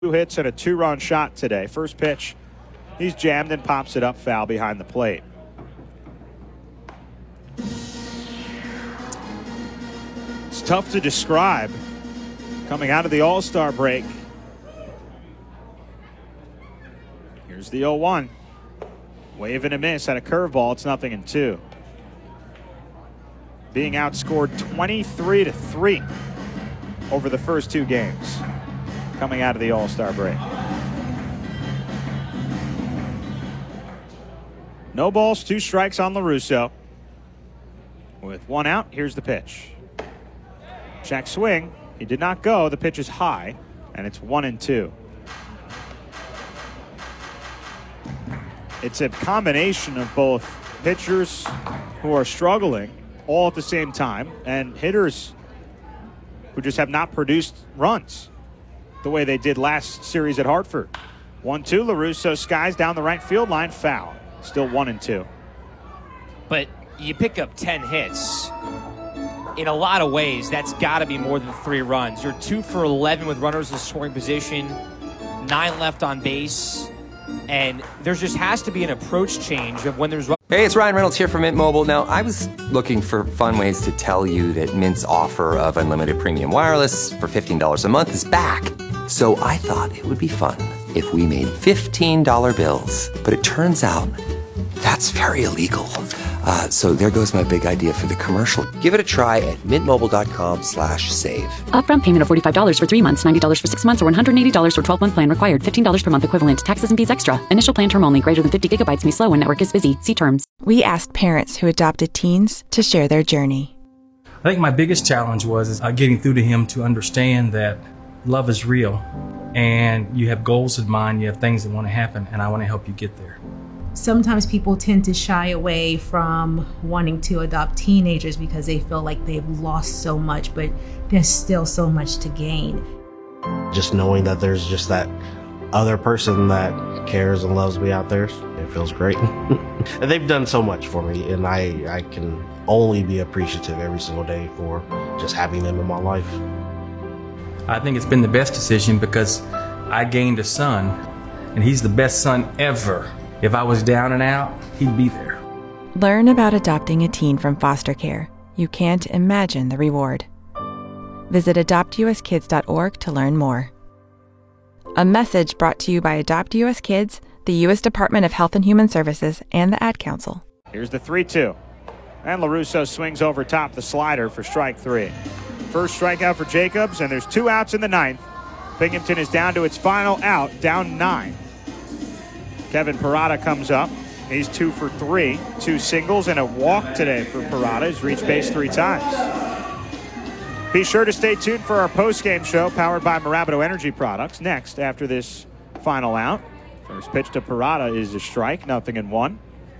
2 hits and a 2-run shot today. First pitch, he's jammed and pops it up, foul behind the plate. It's tough to describe coming out of the All-Star break. Here's the 0-1. Wave and a miss at a curveball. It's 0-2. Being outscored 23-3 over the first 2 games coming out of the All-Star break. No balls, 2 strikes on LaRusso. With 1 out, here's the pitch. Check swing. He did not go. The pitch is high, and it's 1-2. It's a combination of both pitchers who are struggling all at the same time and hitters who just have not produced runs the way they did last series at Hartford. 1-2, LaRusso skies down the right field line, foul. Still 1-2. But you pick up 10 hits. In a lot of ways, that's got to be more than 3 runs. You're 2 for 11 with runners in scoring position, 9 left on base, and there just has to be an approach change of when there's... Hey, it's Ryan Reynolds here from Mint Mobile. Now, I was looking for fun ways to tell you that Mint's offer of unlimited premium wireless for $15 a month is back. So I thought it would be fun if we made $15 bills. But it turns out that's very illegal. So there goes my big idea for the commercial. Give it a try at mintmobile.com/save. Upfront payment of $45 for 3 months, $90 for 6 months, or $180 for 12-month plan required. $15 per month equivalent. Taxes and fees extra. Initial plan term only. Greater than 50 gigabytes may slow when network is busy. See terms. We asked parents who adopted teens to share their journey. I think my biggest challenge was getting through to him to understand that love is real and you have goals in mind, you have things that want to happen, and I want to help you get there. Sometimes people tend to shy away from wanting to adopt teenagers because they feel like they've lost so much, but there's still so much to gain. Just knowing that there's just that other person that cares and loves me out there, it feels great. And they've done so much for me, and I can only be appreciative every single day for just having them in my life. I think it's been the best decision because I gained a son, and he's the best son ever. If I was down and out, he'd be there. Learn about adopting a teen from foster care. You can't imagine the reward. Visit adoptuskids.org to learn more. A message brought to you by Adopt US Kids, the U.S. Department of Health and Human Services, and the Ad Council. Here's the 3-2. And LaRusso swings over top the slider for strike 3. First strikeout for Jacobs, and there's 2 outs in the 9th. Binghamton is down to its final out, down 9. Kevin Parada comes up. He's 2 for 3. 2 singles and a walk today for Parada. He's reached base 3 times. Be sure to stay tuned for our post-game show powered by Mirabito Energy Products. Next, after this final out, first pitch to Parada is a strike, 0-1.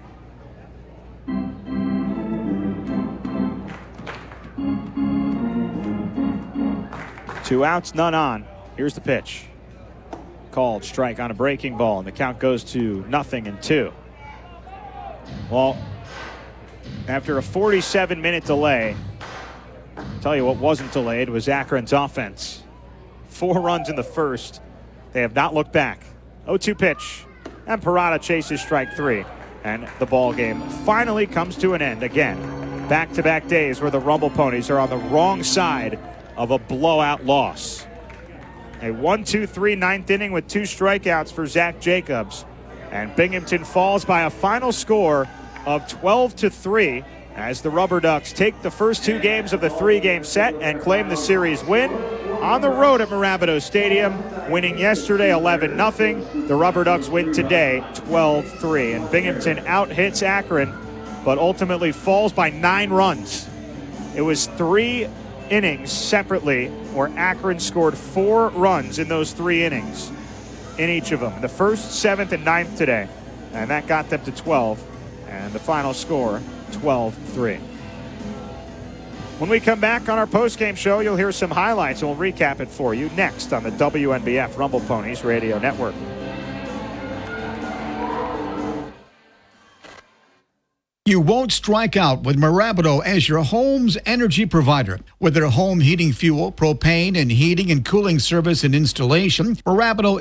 Two outs, none on. Here's the pitch. Called strike on a breaking ball, and the count goes to 0-2. Well, after a 47-minute delay, I'll tell you what wasn't delayed was Akron's offense. 4 runs in the first. They have not looked back. 0-2 pitch, and Parada chases strike 3. And the ball game finally comes to an end again. Back-to-back days where the Rumble Ponies are on the wrong side of a blowout loss. A 1-2-3 9th inning with 2 strikeouts for Zach Jacobs. And Binghamton falls by a final score of 12-3 as the Rubber Ducks take the first 2 games of the 3-game set and claim the series win on the road at Mirabito Stadium, winning yesterday 11-0. The Rubber Ducks win today 12-3. And Binghamton out-hits Akron, but ultimately falls by 9 runs. It was 3 innings separately where Akron scored 4 runs in those 3 innings in each of them. The 1st, 7th, and 9th today. And that got them to 12. And the final score, 12-3. When we come back on our post-game show, you'll hear some highlights, and we'll recap it for you next on the WNBF Rumble Ponies Radio Network. You won't strike out with Marabido as your home's energy provider. With their home heating fuel, propane, and heating and cooling service and installation, Marabido